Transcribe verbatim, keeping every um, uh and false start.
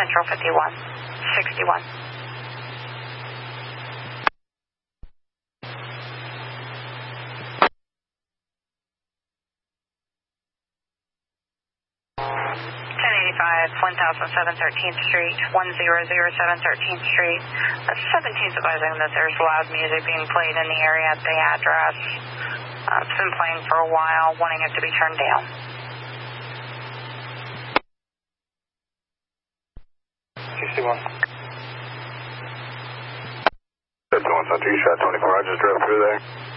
Central fifty-one sixty-one. ten eighty-five, one thousand seven thirteenth Street, one thousand seven thirteenth Street. Uh, seventeen's advising that there's loud music being played in the area at the address. Uh, it's been playing for a while, wanting it to be turned down. sixty-one. Good going, Central, you shot twenty-four, I just drove through there.